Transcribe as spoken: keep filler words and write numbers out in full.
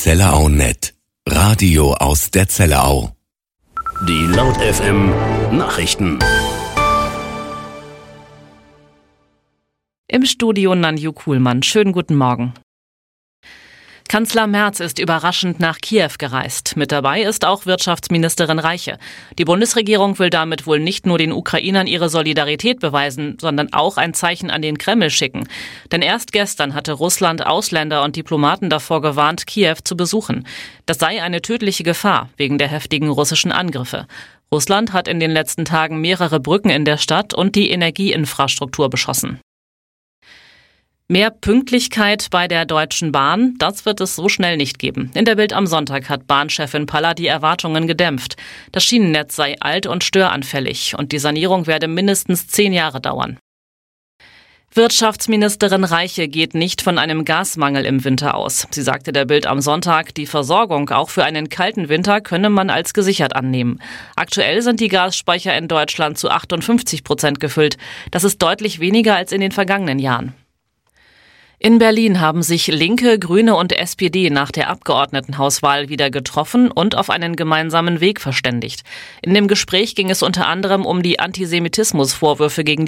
Zellerau Punkt net. Radio aus der Zellerau. Die Laut F M Nachrichten. Im Studio Nanju Kuhlmann. Schönen guten Morgen. Kanzler Merz ist überraschend nach Kiew gereist. Mit dabei ist auch Wirtschaftsministerin Reiche. Die Bundesregierung will damit wohl nicht nur den Ukrainern ihre Solidarität beweisen, sondern auch ein Zeichen an den Kreml schicken. Denn erst gestern hatte Russland Ausländer und Diplomaten davor gewarnt, Kiew zu besuchen. Das sei eine tödliche Gefahr wegen der heftigen russischen Angriffe. Russland hat in den letzten Tagen mehrere Brücken in der Stadt und die Energieinfrastruktur beschossen. Mehr Pünktlichkeit bei der Deutschen Bahn, das wird es so schnell nicht geben. In der Bild am Sonntag hat Bahnchefin Paller die Erwartungen gedämpft. Das Schienennetz sei alt und störanfällig und die Sanierung werde mindestens zehn Jahre dauern. Wirtschaftsministerin Reiche geht nicht von einem Gasmangel im Winter aus. Sie sagte der Bild am Sonntag, die Versorgung auch für einen kalten Winter könne man als gesichert annehmen. Aktuell sind die Gasspeicher in Deutschland zu achtundfünfzig Prozent gefüllt. Das ist deutlich weniger als in den vergangenen Jahren. In Berlin haben sich Linke, Grüne und S P D nach der Abgeordnetenhauswahl wieder getroffen und auf einen gemeinsamen Weg verständigt. In dem Gespräch ging es unter anderem um die Antisemitismusvorwürfe gegen